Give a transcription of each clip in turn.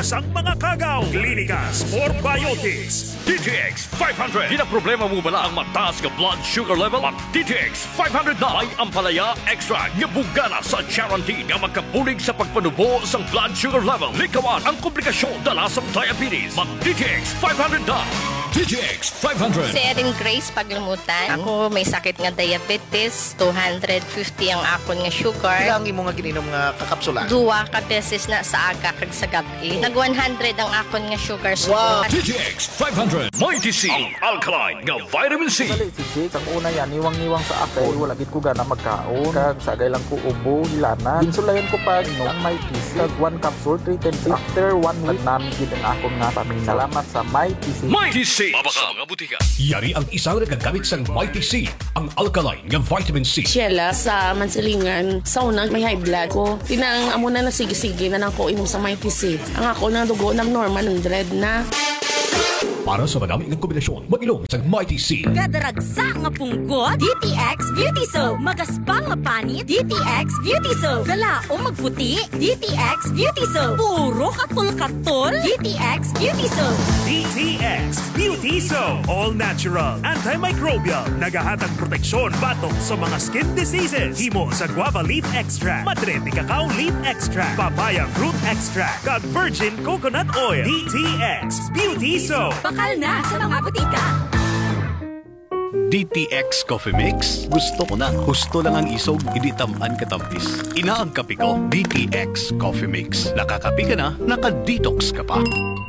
Iwas ang mga kagaw. Clinicas for Biotics. DTX 500. Pinaproblema mo bala ang mataas nga blood sugar level? Mag DTX 500 na ay ampalaya extra nga bugana sa guarantee nga magkapulig sa pagpanubo sa blood sugar level. Likawan ang komplikasyon dala sa diabetes. Mag DTX 500 na. DTX 500. Si Erin Grace paglimutan. Ako may sakit nga diabetes, 250 ang akon nga sugar. Ilang imo nga gininom nga kakapsula? Duwa ka beses na sa aga kag sa gabi. Nag 100 ang akon nga sugar. Wow. DTX 500. Mighty C. Ang alkaline nga vitamin C. Dali si Jake, ang una yan, niwang-niwang sa ako. Wala gid ko gana magkaon. Kag sagay lang ko ubo, hilana. Insulayan ko pa ang Mighty C. Kag 1 capsule, 3 times. After 1 week, namin gid ang akon nga pamilya. Salamat sa Mighty C. Mighty C. Mabaka mga butika. Yari ang isang nagagamit sa Mighty C. Ang alkaline nga vitamin C. Sheila sa Mansilingan, sauna may high blood ko. Tinang amo na sige-sige na nang ko inom sa Mighty C. Ang ako na dugo ng normal ng dread na. Para sa madami ng kombinasyon, mag-inom sa Mighty C. Kadaragsa nga punggot, DTX Beauty Soap. Magaspang nga panit, DTX Beauty Soap. Gala o magputi, DTX Beauty Soap. Puro katol-katol, DTX Beauty Soap. DTX Beauty Soap. All natural, antimicrobial, nagahatag proteksyon batok sa mga skin diseases. Himo sa guava leaf extract, madre de cacao leaf extract, papaya fruit extract, kag virgin coconut oil. DTX Beauty Soap. Bakal na sa mga butika. DTX Coffee Mix. Gusto ko na. Gusto lang ang isog, hindi tamaan katampis. Ina ang kape ko, DTX Coffee Mix. Nakakape ka na, naka-detox ka pa.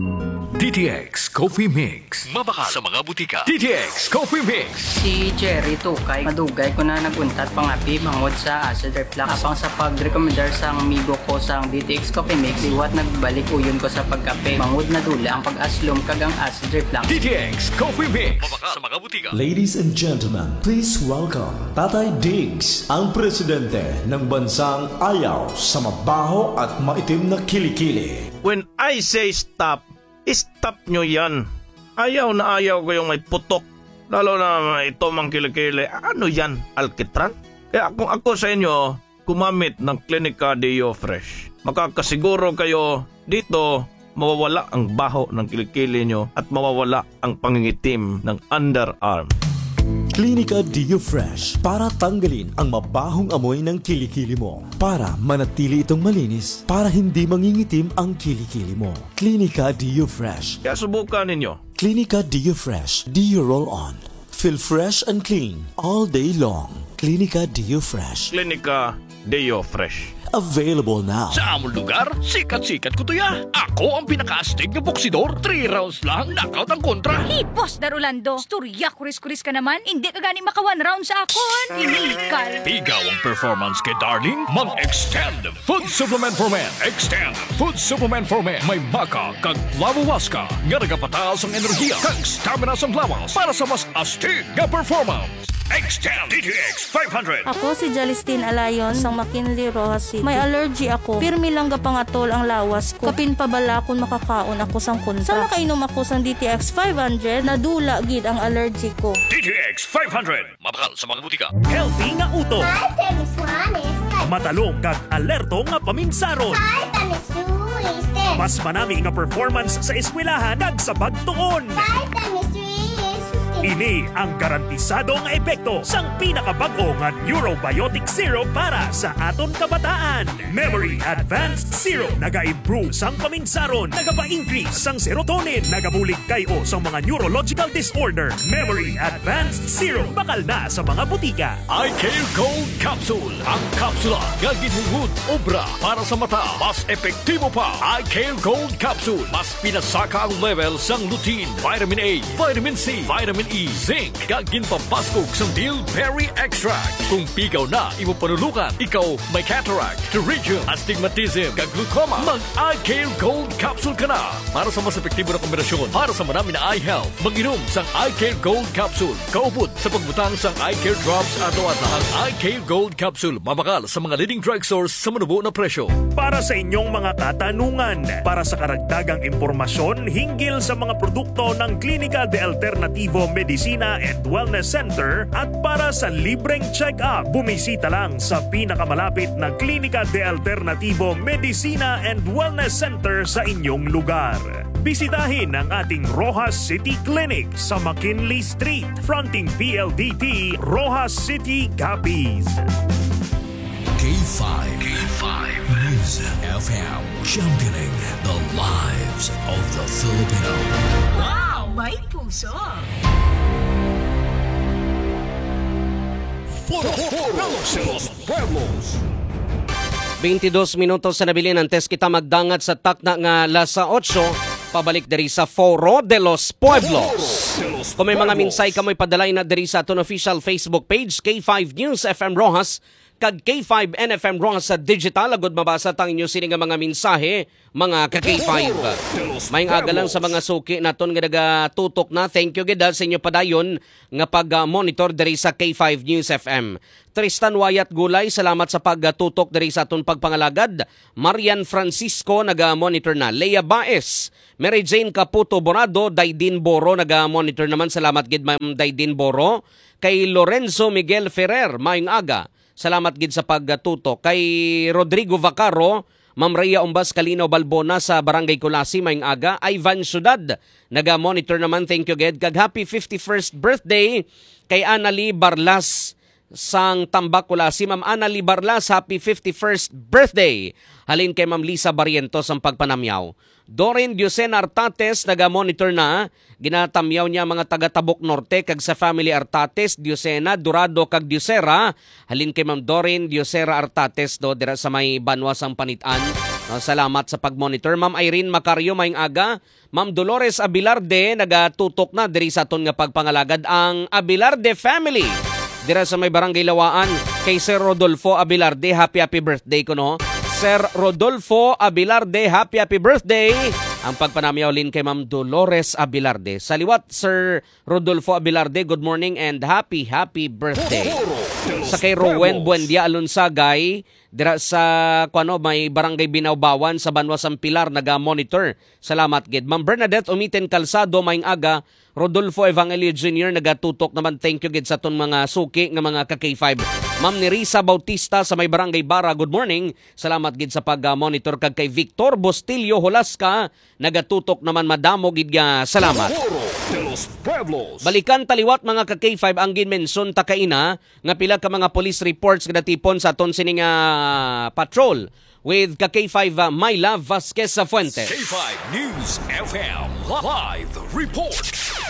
DTX Coffee Mix. Mabaka sa mga butika. DTX Coffee Mix. Si Jerry Tukay, madugay ko na naguntat pangapi mangod sa acid reflux. Apang sa pag-recommendar sa amigo ko sa DTX Coffee Mix, iwat nagbalik uyon ko sa pagkape. Mangod na dula ang pag-aslom kagang acid reflux. DTX Coffee Mix. Mabaka sa mga butika. Ladies and gentlemen, please welcome Tatay Diggs, ang presidente ng bansang ayaw sa mabaho at maitim na kilikili. When I say stop, stop nyo yan. Ayaw na ayaw ko yung may putok. Lalo na ito mang kilikili. Ano yan? Alkitran? Kaya kung ako sa inyo, kumamit ng Clinica Deo Fresh. Makakasiguro kayo dito mawawala ang baho ng kilikili nyo at mawawala ang pangingitim ng underarm. Clinica Deo Fresh para tanggalin ang mabahong amoy ng kilikili mo. Para manatili itong malinis. Para hindi mangingitim ang kilikili mo. Clinica Deo Fresh. Kaya subukan ninyo. Clinica Deo Fresh. Deo Roll On. Feel fresh and clean all day long. Clinica Deo Fresh. Clinica Deo Fresh. Available now. Sa among lugar, sikat-sikat ko to ya. Ako ang pinaka-astig na boksidor. 3 rounds lang, knockout ang kontra. Hey, Boss Darulando, storya kuris-kuris ka naman. Hindi ka gani maka 1 round sa akon. Inikal. Pigaw ang performance kay Darling. Mag-extend Food Supplement for Men. Extend Food Supplement for Men. May baka kag lavawaska. Nga nagapataas ang enerhiya kag stamina sa lawas para sa mas astig na performance. Extend DTX 500. Ako si Jalistin Alayon sang McKinley Rojas. May allergy ako. Pirmi lang gapangatol ang lawas ko. Kapin pabala kung makakaon ako sang kontra. Sa makainom ako sang DTX 500, nadula gid ang allergy ko. DTX 500. Mabakal sa mga butika. Healthy nga uto. Matalong kag alerto nga paminsaron. Mas manami nga performance sa eskwelahan kag sa pagtuon. Ini ang garantisadong epekto sang pinakabag-o nga Neurobiotic Syrup para sa aton kabataan. Memory Advanced Syrup naga-improve sang paminsaron, nagapa-increase sang serotonin, nagabulig kayo sang mga neurological disorder. Memory Advanced Syrup bakal na sa mga butika. iCare Gold Capsule. Ang kapsula nga ginhugud obra para sa mata. Mas epektibo pa. iCare Gold Capsule. Mas pinasaka ang level sang lutein, vitamin A, vitamin C, vitamin E, zinc, kagin pampaskog sa Bilberry Extract. Kung pigaw na imo panulukan, ikaw may cataract, pterygium, astigmatism, kag glaucoma, mag-iCare Gold Capsule ka na. Para sa mas epektibo na kombinasyon, para sa marami na eye health, mag-inom sang iCare Gold Capsule. Kaupod sa pagbutang sang iCare Drops ato-ato. Ang iCare Gold Capsule, mabakal sa mga leading drugstores sa manubo na presyo. Para sa inyong mga katanungan, para sa karagdagang impormasyon hinggil sa mga produkto ng Clínica de Alternativo Medicina and Wellness Center at para sa libreng check-up, bumisita lang sa pinakamalapit na Clínica de Alternativo Medicina and Wellness Center sa inyo inyong lugar. Bisitahin ang ating Rojas City Clinic sa McKinley Street, fronting PLDT, Rojas City, Capiz. K5 News FM, championing the lives of the Filipino. Wow! May puso! 22 minutos sa nabilin ang test kita magdangat sa takna nga lasa 8, pabalik diri sa Foro de los Pueblos. Kung may mga minsay kamoy padalay na diri sa aton official Facebook page, K5 News FM Rojas, kag K5 NFM Rojas sa digital, agud mabasa tang inyo sini nga mga mensahe, mga ka-K5. Maayong aga lang sa mga suki naton nga nagatutok na. Thank you gid sa inyo padayon nga pag-monitor diri sa K5 News FM. Tristan Wayat Gulay, salamat sa pagtutok diri sa aton pagpangalagad. Marian Francisco naga-monitor na. Leia Baez, Mary Jane Caputo Borado, Daidin Boro naga-monitor naman. Salamat gid Ma'am Daidin Boro. Kay Lorenzo Miguel Ferrer, maayong aga. Salamat gid sa pagtutok. Kay Rodrigo Vacaro, Ma'am Rhea Umbas Calino Balbona sa Barangay Kulasi, maayong aga. Ivan Ciudad, naga-monitor naman. Thank you gid. Kag happy 51st birthday kay Annalie Barlas sang Tambak Kulasi. Ma'am Annalie Barlas, happy 51st birthday. Halin kay Ma'am Lisa Barrientos ang pagpanamyaw. Doreen Diocena Artates, naga-monitor na. Ginatamyaw niya mga taga-Tabok Norte kag sa family Artates, Diocena, Durado kag Diosera. Halin kay Ma'am Doreen Diosera Artates do dira sa may Banwas ang Panitan. Salamat sa pag-monitor. Ma'am Irene Macario, maayong aga. Ma'am Dolores Abilarde, nagatutok na diri sa aton nga pagpangalagad ang Abilarde family. Dira sa may Barangay Lawaan, kay Sir Rodolfo Abilarde, happy birthday ko no. Sir Rodolfo Abilarde, happy birthday. Ang pagpanamyaw lin kay Ma'am Dolores Abilarde. Sa liwat, Sir Rodolfo Abilarde, good morning and happy birthday. Sa kay Rowen Buendia Alunsagay, dira sa may Barangay Binawbawan sa Banwasang Pilar, naga-monitor. Salamat gid. Ma'am Bernadette Umiten Calzado, maayong aga. Rodolfo Evangelio Jr. nagatutok naman. Thank you gid sa ton mga suki nga mga ka-K5. Ma'am Nerissa Bautista sa may Barangay Bara, good morning. Salamat gid sa pag-monitor. Kag kay Victor Bostillo Holaska, nagatutok naman. Madamo gid nga salamat. Balikan taliwat mga ka-K5 ang ginmenson takaina nga pila ka mga police reports nga natipon sa aton sining patrol with ka-K5 Myla Vasquez sa Fuentes. K5 News FM Live Report.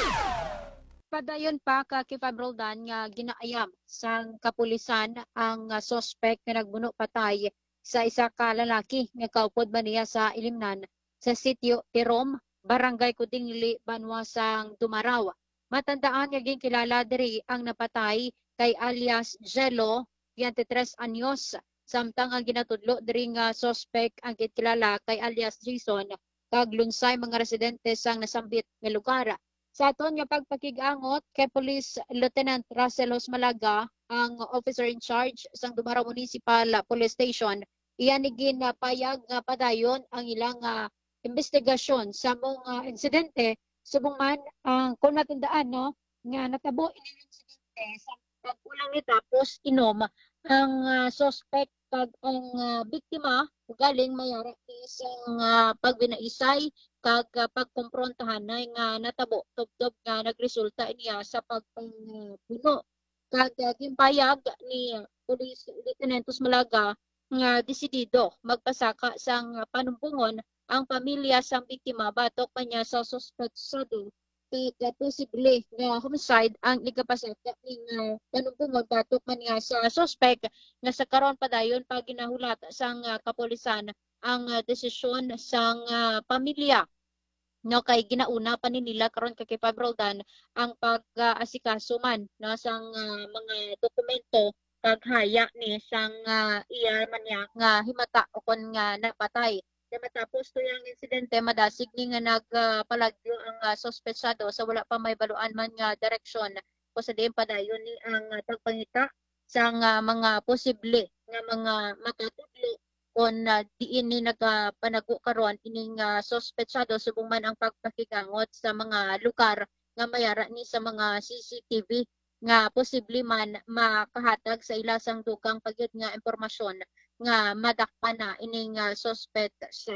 Padayon pa ka K5 Roldan nga ginaayam sang kapulisan ang suspect nga nagbuno patay sa isa ka lalaki nga kaupod man niya sa ilimnan sa sitio Tirom, Barangay Kudingli, Banwasang Dumaraw. Matandaan nga ginkilala diri ang napatay kay alias Jello, 23 anyos. Samtang ang ginatudlo diri nga suspect ang gitkilala kay alias Jason, kag lunsay mga residente sang nasambit nga lugar. Sa aton nga pagpakig-angot kay Police Lieutenant Raselos Malaga, ang officer in charge sang Dumaraw Municipal Police Station, iyan ni ginapayag nga padayon ang ilang investigasyon sa mga insidente subong man ang kung natandaan no nga natabo ini insidente sa pagkulang ni tapos inom ang suspect kag ang biktima galing mayara isang pagbinaisay kag pagkomprontahan na nga natabo tubtob nga nagresulta niya sa pagpuno kag gimpayag ni Police Lieutenant Malaga nga desidido magpasaka sang panumpungon ang pamilya sang biktima batok pa niya sa suspetsado kag posible nga homicide ang igapasaka ning panumpungon batok man niya sa suspect nga sa karon padayon pag ginahulat sang kapulisan ang desisyon sang pamilya no kay ginauna pa nila karon kay K5 Roldan ang pag-asikaso man no sang mga dokumento kag haya ni sang iya man niya nga himata o kon nga napatay. Matapos to yung insidente madasig ni nga nagpalagyo ang suspetsado sa wala pa may baluan man nga direksyon o sa diin padayon ni ang pagpangita sa mga posible nga mga makatudlo kon diin ni nagapanago karon ining suspetsado subong man ang pagpakigangot sa mga lugar nga mayara ni sa mga CCTV nga posible man makahatag sa ilasang dugang pagyud nga impormasyon nga madakpan na ining suspetsado.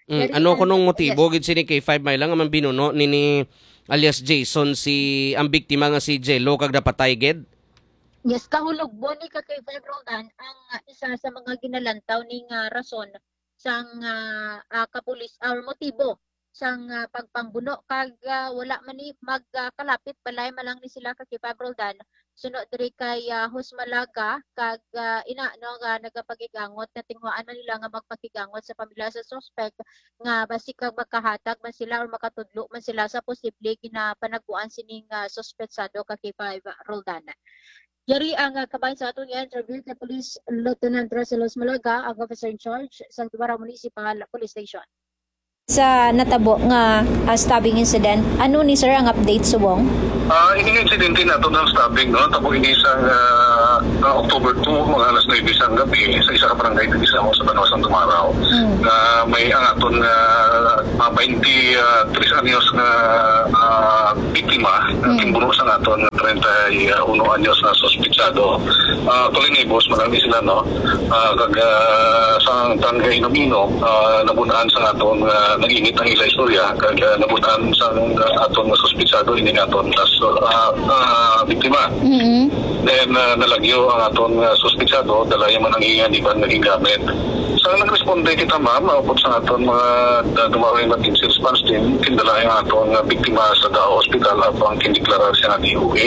Ano kunong motibo gid sini kay 5 Mile lang man binuno ni alias Jason ang biktima nga si Jello kag napatay gid? Yes, kahulog boni ka kay Roldan ang isa sa mga ginalantaw ning rason sang kapulis or motibo sang pagpambuno kag wala man ni magkalapit balay malang ni sila kay Roldan sunod diri kay Husmalaga kag nga nagapagigangot na tingwaan man nila nga magpakigangot sa pamilya sa suspect nga basi kag magkahatag man sila or makatudlo man sila sa posible ginapanagbuan sining suspetsado kay Roldan. Yari ang kabayan sa atong interview kay Police Lieutenant Roselos Malaga, ang officer in charge sa Tubarao Municipal Police Station. Sa natabo nga stabbing incident, ano ni sir ang update subong? Ini incident na ito ng stabbing, no? Tapos ini sa October 2, mga alas 9 isang gabi, sa isa ka barangay na isa sa Banwasang Tumarao, na may ang aton 23 anyos na biktima, timbuno sa aton 31 anyos na suspitsado. Tulinibos, marami sila, no? Kag sa Tanggay Nomino, nabunaan sa aton nag-init ang ila istorya, kag nabunaan sa aton suspitsado, ini aton biktima. Then nalagyo ang aton suspitsado, dalaya man ang iban naging gamit. Sa nagresponde kita ma'am, upod sa aton mga dumaroy emergency response team, kindalay ang aton biktima sa Dao Hospital habang kindeklarar siya ng DOA.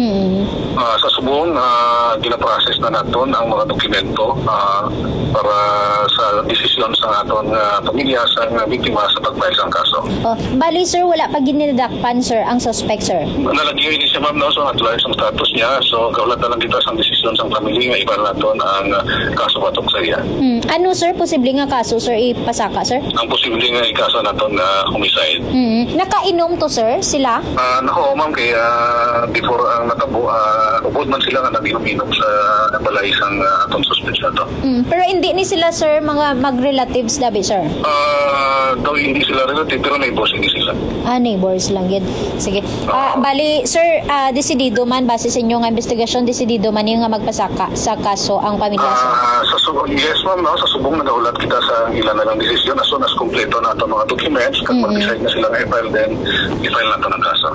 Sa subong, ginaprocess na naton ang mga dokumento para sa desisyon sa aton pamilya sa biktima sa pag-file sa kaso. Bali sir, wala pa ginidakpan sir ang suspect sir? Nalagyo ini siya ma'am, no? So natulay sa status niya, so kaulat na lang kita sa desisyon sa pamilya nga iba naton ang kaso patok sa iya. Ano sir, posible nga kaso sir ipasaka sir? Ang posible nga ikaso naton na homicide. Nakainom to sir sila? Nako ma'am, kaya before ang natabo, ubod man sila nga nag-inom sa balay sang atong suspetsado. Pero hindi ni sila sir mga mag-relatives dabi sir? Daw hindi sila relative, pero neighbors hindi sila. Neighbors lang yun. Sige. Bali sir, desidido man base sa inyong investigasyon, desidido man yung nga magpasaka sa kaso ang pamilya sir? Yes ma'am, no? Sa subong nagaulat kita sa ilan na lang desisyon as soon as kompleto na ito mga documents, kag mag-decide na sila nga i-file, then i-file na ito ng kaso.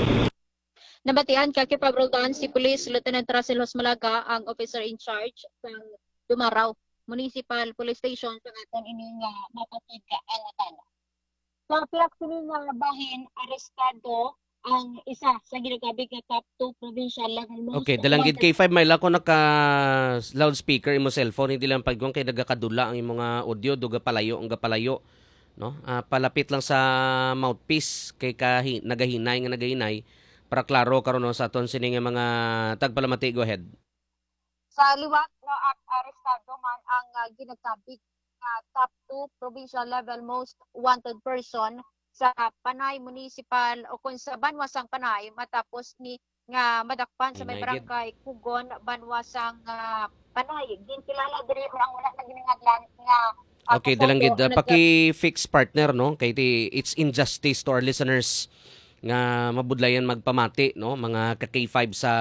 Nabatian kay Roldan si Police Lieutenant Roselos Malaga, ang officer in charge ng Tumarao Municipal Police Station sa aton ining mapatigaan. Sa piyak sining bahin, arestado ang isa sa ginagabig nga top 2 provincial level. Okay, dalanggid kay 5 Mile ako naka loudspeaker imo cellphone, hindi lang pagkuang kay nagakadula ang imong audio duga palayo ang gapalayo, no? Palapit lang sa mouthpiece kay nagahinay para klaro karon no, sa aton sini nga mga tagpalamati. Go ahead. Sa liwat na arestado man ang ginagabig top 2 provincial level most wanted person sa Panay Municipal o kung sa Banwasang Panay matapos ni nga madakpan sa may barangay Kugon, Banwasang Panay. Ginkilala diri ang wala na ginangadlan nga okay, dalanggid paki-fix partner, no? Kay it's injustice to our listeners nga mabudlayan magpamati, no? Mga ka-K5 sa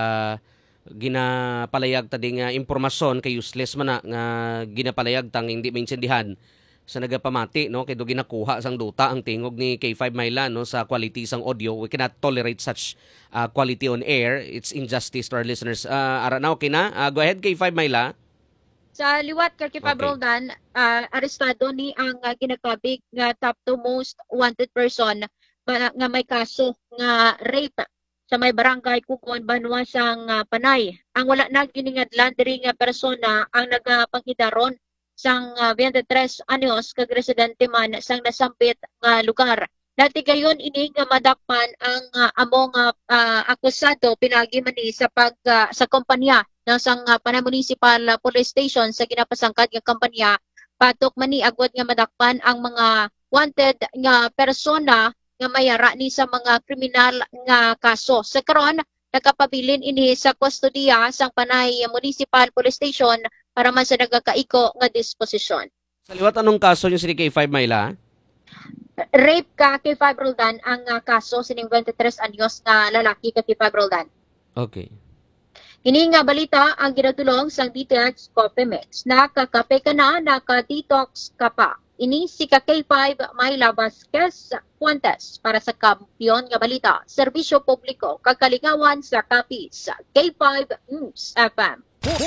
ginapalayag tadi nga impormasyon kay useless man na nga ginapalayag tang hindi maintindihan sa nagapamati, no? Kay do ginakuha sang duta ang tingog ni K5 Mile, no, sa quality sang audio. We cannot tolerate such quality on air. It's injustice to our listeners. Ara na okay na. Go ahead K5 Mile. Sa liwat kay Roldan, arestado ni ang ginagabig nga top 2 most wanted person nga may kaso nga rape sa may barangay Kugon, Banwasang Panay. Ang wala na giningadlan diri nga persona ang nagapanghidaron sang 23 anyos kag residente man sang nasambit nga lugar. Dati gayon ini nga madakpan ang among akusado pinagi man ni sa sa kompanya ng sang Panay Municipal Police Station sa ginapasangkad nga kompanya patok man ni agwat nga madakpan ang mga wanted nga persona nga mayara ni sa mga kriminal nga kaso. Sa karon nakapabilin ini sa kustodiya sang Panay Municipal Police Station para man sa nagakaiko nga disposisyon. Sa liwat anong kaso yung si K5 Mile? Rape ka kay Roldan ang kaso sining 23 anyos nga lalaki ka kay Roldan. Okay. Kini nga balita ang ginatulong sang DTX Coffee Mix. Nakakape ka na, naka-detox ka pa. Ini si K5 Myla Vasquez Fuentes para sa Kampiyon nga Balita, Serbisyo Publiko, Kakalingawan sa Capiz, K5 News FM.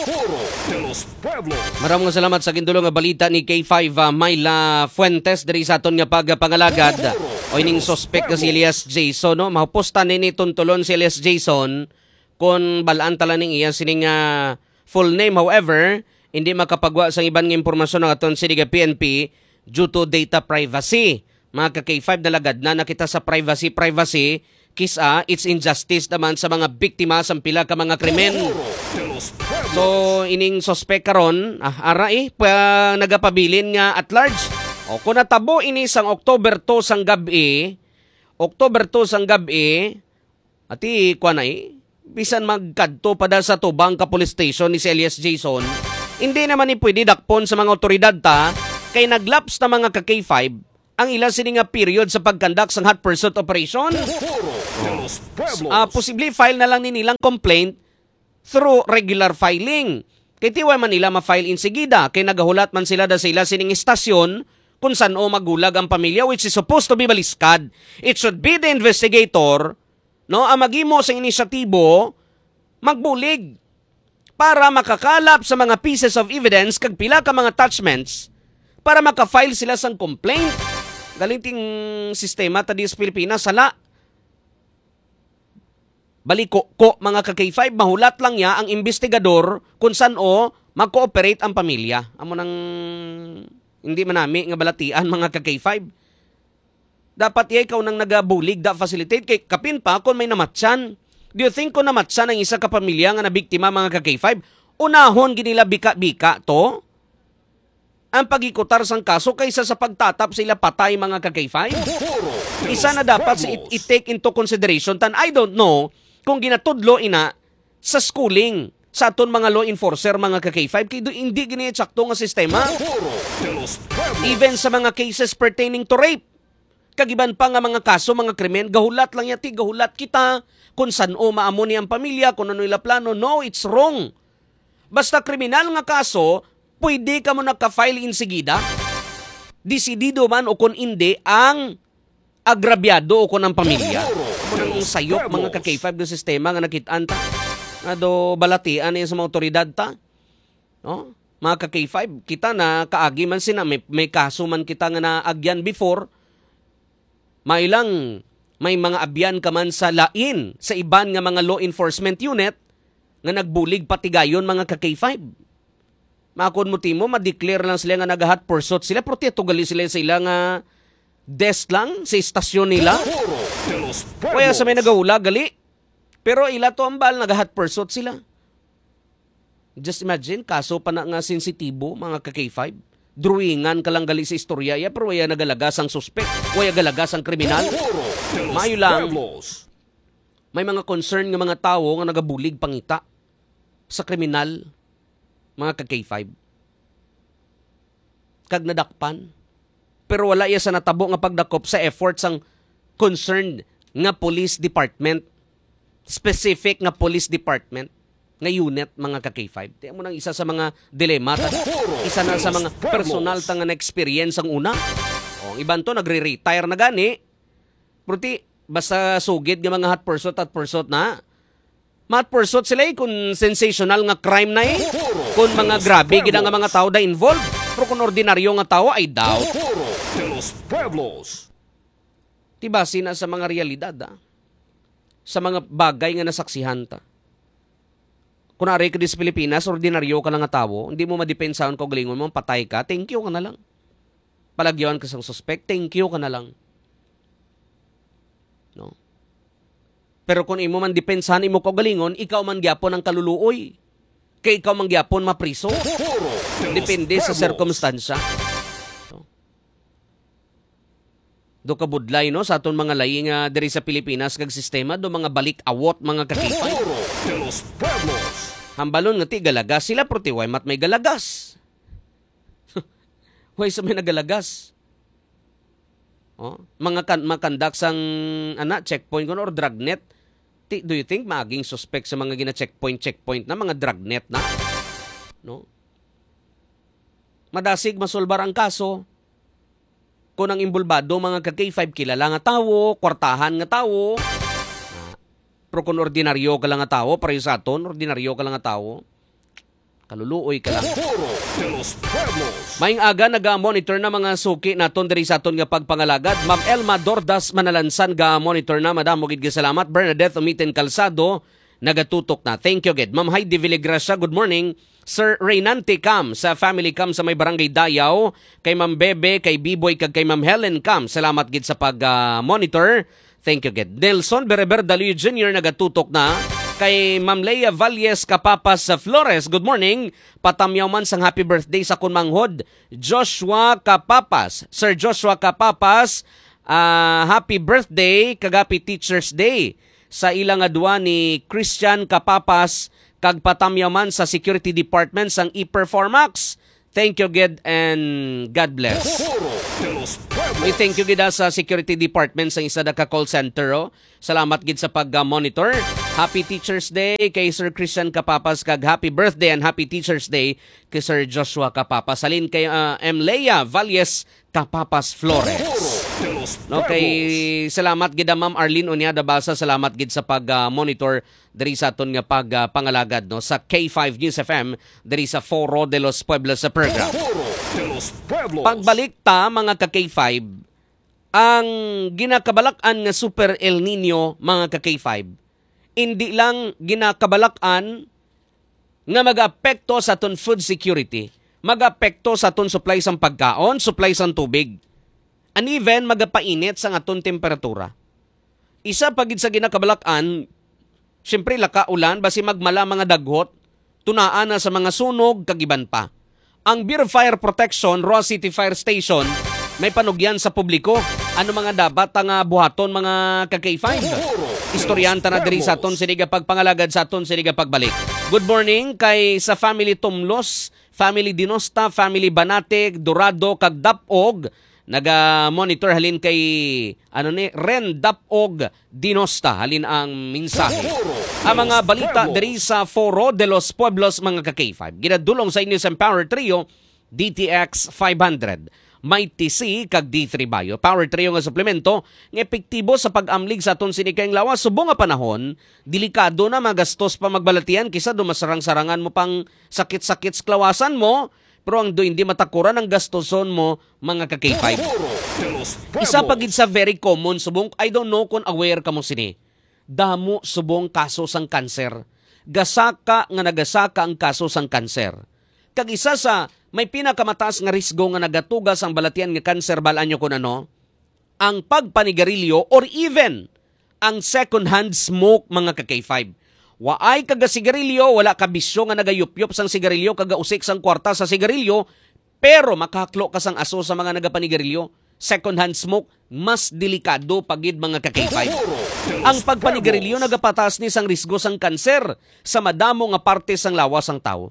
Maraming salamat sa gindulong nga balita ni K5 Myla Fuentes diri sa aton nga pagpangalagad. O ining suspect nga si Elias Jason, no? Mahupusta ni tuntulon si Elias Jason kung balaan tala ning iya sining full name. However, hindi makapagwa sa iban nga impormasyon ng aton sining PNP due to data privacy. Mga ka-K5 nalagad na nakita sa privacy kisa it's injustice naman sa mga biktima sa pila ka mga krimen. So ining suspect karon nagapabilin nga at large. O kung natabo ini sang October 2 sang gabi, ati bisan magkadto pada sa tubang ka police station ni si Elias Jason, hindi naman ni pwede dakpon sa mga otoridad kay naglaps na mga ka-K5 ang ilang sini nga period sa pagkandak sang hot pursuit operation. Posible file na lang nilang complaint through regular filing. Kay tiwa man nila ma-file insigida kay nagahulat man sila sining istasyon kung saan magulag ang pamilya, which is supposed to be baliskad. It should be the investigator, no, ang maghimo sa inisyatibo magbulig para makakalap sa mga pieces of evidence kag pila ka mga attachments para maka-file sila sang complaint. Galinting sistema ta sa Pilipinas, sala. Baliko mga ka-K5, mahulat lang niya ang investigador kung saan mag-cooperate ang pamilya. Amo nang hindi manami nga balatian mga ka-K5. Dapat ikaw nang nagabulig facilitate kay kapin pa kung may namatsan. Do you think kung namatsan ang isa ka pamilya nga nabiktima mga ka-K5, unahon ginila bika-bika to ang pagikutar sang kaso kaysa sa pagtatap sila patay mga ka-K5? Isa na dapat i-take into consideration I don't know kung ginatudlo ina sa schooling sa aton mga law enforcer mga ka-K5 kay hindi gini-tsakto nga sistema. Even sa mga cases pertaining to rape, kagiban pa nga mga kaso, mga krimen, gahulat lang yati, gahulat kita kung saan maamo ni ang pamilya, kung ano nila plano. No, it's wrong. Basta kriminal nga kaso, pwede ka mo nagka-file insigida. Desidido man o kung hindi ang agrabyado o kung ang pamilya. Kung ang sayop mga ka-K5 ng sistema nga nakitaan ta, na do balatian sa mga otoridad ta. No? Mga ka-K5, kita na kaagi man sina, may kaso man kita nga naagyan before, may mga abyan ka man sa lain, sa iban nga mga law enforcement unit, nga nagbulig patigayon mga ka-K5. Makon mo timo, ma-declare lang sila nga nag-hot pursuit sila, pero tugali sila nga desk lang sa istasyon nila. Kaya sa may nagahula, gali. Pero ila to ambal, nag-hot pursuit sila. Just imagine, kaso pa na nga sensitibo, mga ka-K5. Drawingan ka lang gali sa istorya, pero waya nagalagas ang suspect, waya galagas ang kriminal. Mayo lang, may mga concern ng mga tao nga nagabulig pangita sa kriminal, mga ka-K5. Kag nadakpan. Pero wala iya sa natabo nga pagdakop sa efforts ang concerned nga police department. Specific nga police department nga unit mga ka-K5. Tiyan mo nang isa sa mga dilema. Isa na sa mga personal nga na-experience ang una. O, iban to nagre-retire na gani. Pero basta sugid nga mga hot pursuit na. Hot pursuit sila kung sensational nga crime na kung mga grabe gina nga mga tao na involved. Pero kung ordinaryo nga tao ay doubt. Tibasi na sa mga realidad sa mga bagay nga nasaksihan ta. Kunwari ka di sa Pilipinas, ordinaryo ka lang nga tao, hindi mo madepensahan ko galingon mo, patay ka, thank you ka na lang. Palagyan ka sa suspect, thank you ka na lang. No? Pero kung imo man depensahan imo ko galingon, ikaw man gyapon ang kaluluoy. Kay ikaw man gyapon mapriso. Depende sa sirkumstansya. Do kabudlay no sa aton mga laing diri sa Pilipinas kag sistema do mga balik awot mga kakipay. Hambalon nga ti galagas sila proti way mat may galagas. Way sa may nagalagas. Mga makandak sang checkpoint kuno or dragnet. Do you think maging suspect sa mga gina checkpoint na mga dragnet na? No? Madasig masulbar ang kaso. ko ng imbulbado mga ka-K5 kilala nga tawo, kwartahan nga tawo. Pero kung ordinaryo ka lang nga tawo, pareho sa aton, ordinaryo ka lang nga tawo, kaluluoy ka lang. Maing aga naga-monitor na mga suki naton diri sa aton nga pagpangalagad. Ma'am Elma Dordas Manalansan ga-monitor na. Madam, mugid ka salamat. Bernadette Umiten Calzado nagatutok na. Thank you, Ged. Ma'am Heidi Villagracia, good morning. Sir Reynante Cam sa Family Cam sa may Barangay Dayaw, kay Ma'am Bebe, kay Biboy, kag kay Ma'am Helen Cam. Salamat gid sa pag-monitor. Thank you, Ged. Nelson Bereber Daluyo Jr. nagatutok na. Kay Ma'am Leia Valles Kapapas sa Flores, good morning. Patamyaw man sang happy birthday sa kun manghod Joshua Kapapas. Sir Joshua Kapapas, happy birthday, kagapi Teacher's Day. Sa ilang adwa ni Christian Kapapas, kag patamyaw man sa Security Department sang e-Performax. Thank you, Ged, and God bless. We thank you, Gid, sa Security Department sa isa da ka call center. Oh. Salamat, Gid, sa pag-monitor. Happy Teacher's Day kay Sir Christian Kapapas, kag happy birthday and happy Teacher's Day kay Sir Joshua Kapapas. Salin kay M. Leia Valles Kapapas Flores. Okay, salamat gid Ma'am Arlene Onyada Basa, salamat gid sa pag-monitor diri sa aton nga pagpangalagad no sa K5 News FM diri sa Foro de los Pueblos sa program. Pagbalik ta mga ka K5, ang ginakabalak-an nga Super El Nino mga ka K5, hindi lang ginakabalak-an nga mag-apekto sa aton food security, mag-apekto sa aton supply sang pagkaon, supply sang tubig. And even magapainit sa aton temperatura. Isa pagid sa ginakabalak-an, siyempre laka ulan basi magmala mga daghot, tunaan na sa mga sunog kagiban pa. Ang Bureau of Fire Protection, Roa City Fire Station, may panugyan sa publiko. Ano mga dapat ang buhaton mga ka-K5? Istoryanta na diri sa aton siniga pagpangalagad sa aton siniga pagbalik. Good morning kay sa family Tumlos, family Dinosta, family Banate, Dorado, kag Dapog. Naga-monitor halin kay Ren Dapog Dinosta halin ang mensahe. Ang mga balita diri sa Foro de los Pueblos mga ka-K5. Ginadulong sa inyo sa Power Trio DTX 500. May TC kag D3 Bio. Power Trio nga suplemento nga epektibo sa pag-amlig sa aton sinikayng lawas. Subong nga panahon, delikado na magastos pa magbalatian kisa dumasarang-sarangan mo pang sakit-sakit sa klawasan mo. Pero ang hindi matakuran ang gastoson mo mga ka-K5. Isa pagid sa very common subong, I don't know kung aware ka mo sini. Damo subong kaso sang kanser. Gasaka nga nagasaka ang kaso sang kanser. Kag isa sa may pinakamataas nga risgo nga nagatugas ang balatian nga kanser balaan nyo kung ano, ang pagpanigarilyo or even ang second-hand smoke mga ka-K5. Waay kaga sigarilyo, wala ka bisyo nga nagayup-yup sang sigarilyo, kaga usik sang kwarta sa sigarilyo, pero makaklo ka sang aso sa mga nagapanigarilyo. Second-hand smoke, mas delikado pagid mga ka-K5. Ang pagpanigarilyo nagapataas ni sang risgo sang kanser sa madamo nga parte sang lawas sang tao.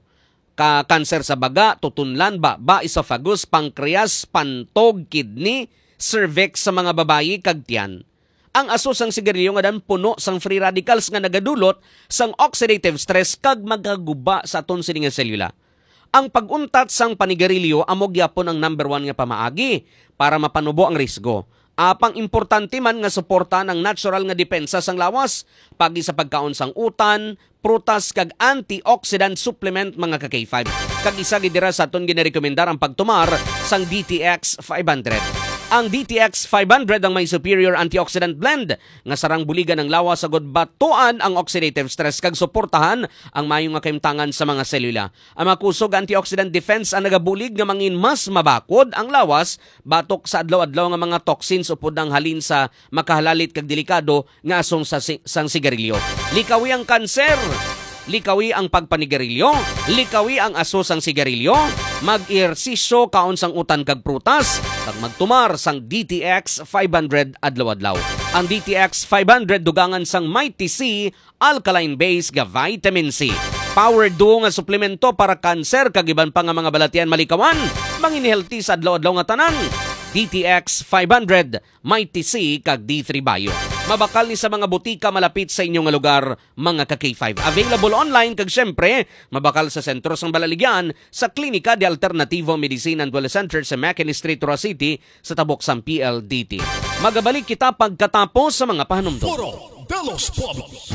Kanser sa baga, tutunlan, baba, esophagus, pancreas, pantog, kidney, cervix sa mga babayi, kag tiyan. Ang aso sang sigarilyo nga dan puno sang free radicals nga nagadulot sang oxidative stress kag magaguba sa aton sining nga selula. Ang pag-untat sang panigarilyo amo gyapon ang number 1 nga pamaagi para mapanubo ang risgo. Apang importante man nga suporta ng natural nga depensa sang lawas pagi sa pagkaon sang utan, prutas kag antioxidant supplement mga ka-K5. Kag isa gid dira sa aton ginirekomendar ang pagtumar sang DTX 500. Ang DTX 500 ang may superior antioxidant blend nga sarang buligan ng lawas sa batuan ang oxidative stress kag suportahan ang mayong nga kahimtangan sa mga selula. Ang makusog antioxidant defense ang nagabulig nga mangin mas mabakod ang lawas batok sa adlaw-adlaw nga mga toxins upod ang halin sa makahalalit kag delikado nga asong sang sigarilyo. Likawi ang kanser, likawi ang pagpanigarilyo, likawi ang aso sang sigarilyo, mag-ehersisyo kaon sang utan kag prutas, kag magtumar sang DTX 500 adlaw-adlaw. Ang DTX 500 dugangan sang Mighty C alkaline base nga vitamin C. Power duo nga suplemento para kanser kag iban pa nga mga balatian malikawan, mangin-healthy sa adlaw-adlaw nga tanan. DTX 500, Mighty C kag D3 Bio. Mabakal ni sa mga butika malapit sa inyong nga lugar, mga ka-K5. Available online kag syempre, mabakal sa sentro sang Balaligyan sa Klinika de Alternativo Medicine and Wellness Center sa Mackinley Street, Roa City sa tabok sang PLDT. Magabalik kita pagkatapos sa mga pahanumdum. Foro de los Pueblos.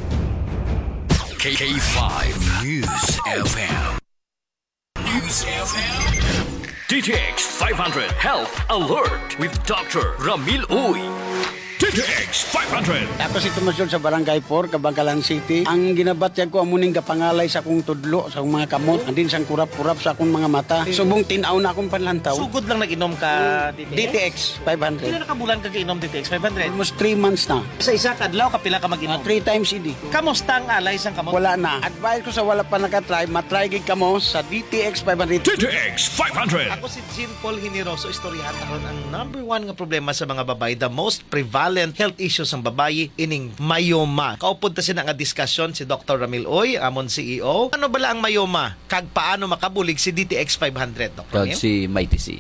K5 News FM. News FM. DTX 500 Health Alert with Dr. Ramil Uy. DTX 500. Ako si Tomasyon sa Barangay 4, Kabangkalan City. Ang ginabatyag ko amuning kapangalay sa akong tudlo, sa akong mga kamot, andin sang kurap-kurap sa akong mga mata. Subong tinaw na akong panlantaw. Sugod lang nag-inom ka DTX 500. Pila na kabulan ka inom DTX 500? Almost 3 months na. Sa isa kadlaw kapila ka mag-inom? 3 times idi. Kamusta ang alay sang kamot? Wala na. Advice ko sa wala pa nakatry, matry gid kamo sa DTX 500. DTX 500. Ako si Jean Paul Generoso, istoryahan karon ang number 1 nga problema sa mga babae, the most prevalent health issues ng babae ining myoma. Kaupod ta sina nga diskusyon si Dr. Ramil Uy, amon CEO. Ano bala ang myoma? Kag paano makabulig si DTX 500, Dr. Kag si Mighty C.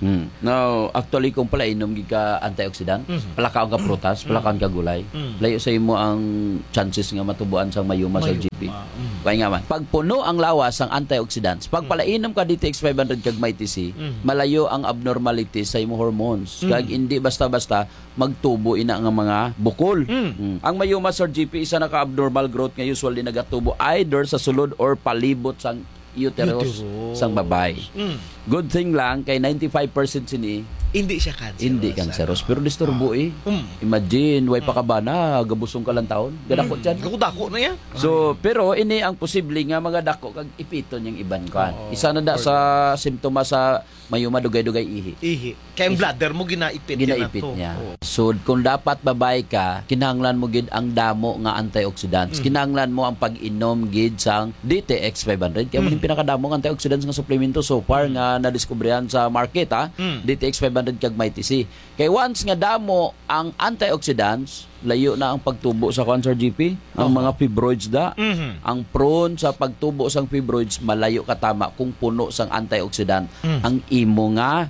Now, actually kung pala inom gid ka antioxidant, palakaon ka prutas, palakaon ka gulay, layo sa imo ang chances nga matubuan sang myoma sa GP. Kaya nga man, pag puno ang lawas sang antioxidants, pag pala inom ka DTX 500 kag Mighty C, malayo ang abnormalities sa imo hormones. Kag hindi basta-basta magtubo ina nga mga bukol. Ang myoma sa GP isa na ka-abnormal growth nga usually nagatubo either sa sulod or palibot sang uterus sang babae. Good thing lang kay 95% sini hindi siya cancerous. Hindi cancerous. Pero disturbo Imagine, way pa ka ba na, gabusong ka lang taon? Gadako dyan. Dako na yan. So, pero ini ang posible nga mga dako kag ipiton yung iban kan. Isa na da sa simptomas sa mayuma dugay-dugay ihi. Kaya ang bladder mo ginaipit niya. So, kung dapat babae ka, kinahanglan mo gid ang damo nga antioxidants. Kinahanglan mo ang pag-inom gid sang DTX 500. Kaya mo yung pinakadamo nga antioxidants nga suplemento so far nga nadiskubrihan sa market DTX 500 kag Mighty C. Kay once nga damo ang antioxidants, layo na ang pagtubo sa cancer GP, ang mga fibroids da. Ang prone sa pagtubo sang fibroids malayo katama kung puno sang antioxidant ang imo nga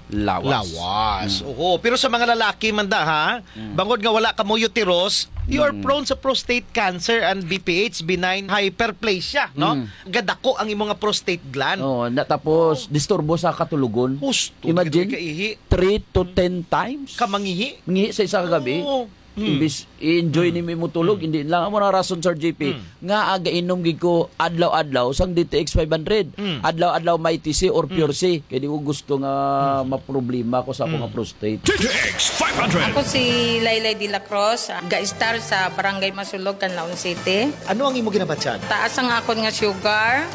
lawas. Oo, pero sa mga lalaki man da ha, bangod nga wala ka mo uterus, you are prone sa prostate cancer and BPH, benign hyperplasia, no? Gadako ang imo nga prostate gland. Tapos disturbo sa katulugon. Imagine 3 to 10 times kamangihi sa isa ka gabi. Imbis i-enjoy ni mo tulog, hindi lang amo na rason Sir JP nga aga inom gid ko adlaw-adlaw sang DTX 500, adlaw-adlaw Mighty C or Pure C kay di ko gusto nga maproblema ko sa akong nga prostate. DTX 500. Ako si Laylay de la Cruz, ga-star sa Barangay Masulog, Canlaon City. Ano ang imo ginabatyan? Taas ang akon nga sugar,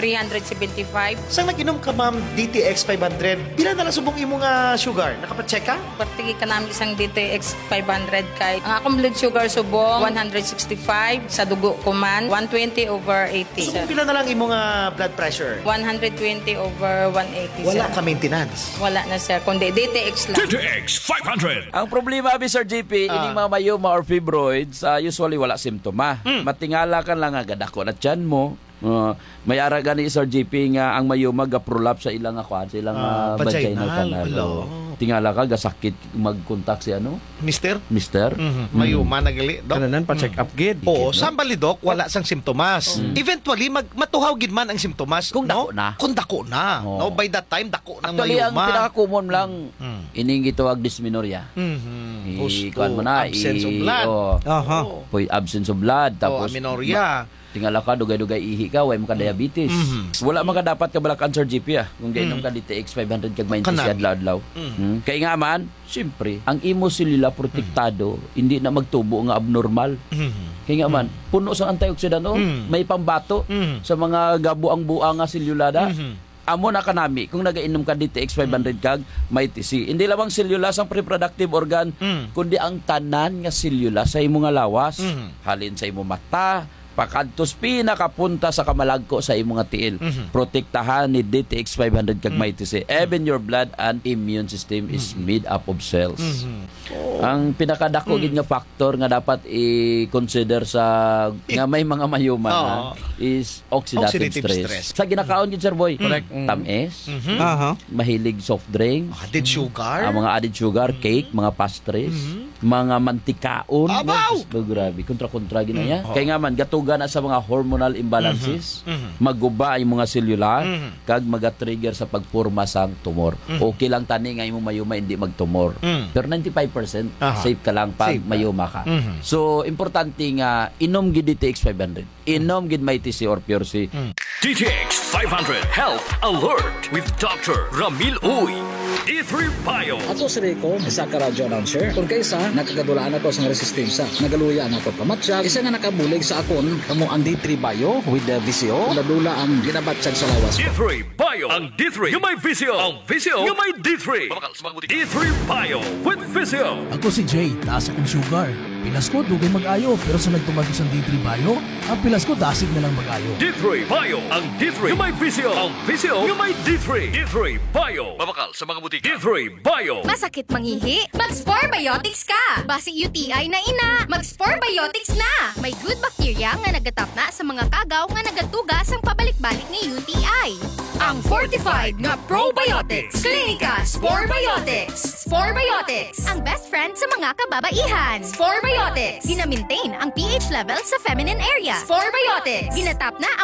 375. Sang nag-inom ka ma'am DTX 500, pila na lang subong imo nga sugar? Nakapacheck ka? Partigi ka namin isang DTX 500 kay ang akong blood sugar subong 165, sa dugo ko man 120/80. So pila na lang imo nga blood pressure? 120/180. Wala ka maintenance? Wala na sir, kundi DTX lang. DTX 500. Ang problema abi Sir JP, ining mga myoma or fibroids, usually wala simptoma. Matingala ka lang nga gadako na tiyan mo. May ara gani Sir JP nga ang myoma ga-prolapse sa ilang sa ilang vaginal canal. Tingala ka gasakit mag-contact si Mister? Myoma nagali dok. Kananan pa check up gid. Oo, sambali dok wala sang simptomas. Eventually matuhaw gid man ang simptomas kung dako na. Kung dako na. No, by that time dako ng actually, myoma. Ang pinaka-common lang ining gitawag dysmenorrhea. Kuan mo na absence of blood. Absence of blood tapos amenorrhea. Tingala ka, dugay-dugay ihi ka, way mo ka diabetes. Wala man ka dapat ka bala cancer GP kung gainom ka DTX 500 kag Mighty C adlaw-adlaw. Kaya nga man, siyempre, ang imo selula protektado, hindi na magtubo nga abnormal. Kaya nga man, puno sa antioxidant may pambato sa mga gabuang-buang nga selula da. Amo na kanami kung nagainom ka DTX 500 kag Mighty C. Hindi lamang selula sang reproductive organ, kundi ang tanan nga selula sa imo nga lawas. Halin sa imo mata, pakantos pinakapunta sa kamalagko sa imong tiil. Protektahan ni DTX 500 kag MyTC. Even your blood and immune system is made up of cells. Ang pinakadako gid nga factor nga dapat i-consider sa nga may mga mayuma is oxidative stress. Sa ginakaon gid Sir Boy, correct? Tamis, mahilig soft drink, added sugar, mga added sugar, cake, mga pastries, mga mantikaon. Grabe, kontra-kontra ginaya. Kaya nga man gatuga na sa mga hormonal imbalances, maguba yung mga cellular, kag maga-trigger sa pagporma sang tumor. Okay lang tani nga imong mayuma hindi magtumor. Pero 95% safe ka lang pag mayuma ka. So importante nga inom gid DTX 500. Inom gid MyTC or Pure C. DTX 500 Health Alert with Dr. Ramil Uy. D3 Bio. Ako si Rico, isa ka radyo announcer. Kung kaysa, nakagadulaan ako sa resistensya. Nagaluya na ako pamatsyag. Isa nga nakabulig sa akon, kamo ang D3 Bio with the VCO. Ladula ang ginabatsyag sa lawas ko. D3 Bio. Ang D3 yung may VCO. Ang VCO yung may D3. D3 Bio with VCO. Ako si Jay, taas akong sugar. Pilas ko, dugay mag-ayo. Pero sa nagtumagos ang D3 Bio, ang pilas ko, dasig na lang mag-ayo. D3 Bio. Ang D3 yung may VCO. Ang VCO yung may D3. D3 Bio. Mabakal sa mga butika. D3 Bio. Masakit mangihi? Mag-Spore Biotics ka! Basi UTI na ina, mag-Spore Biotics na! May good bacteria nga nagatapna sa mga kagaw nga nagatugas ang pabalik-balik ni UTI. Ang fortified nga probiotics. Klinika Spore Biotics. Spore Biotics. Ang best friend sa mga kababaihan. Spore Biotics. Gina-maintain ang pH level sa feminine area. Spore Biotics. Ginatap na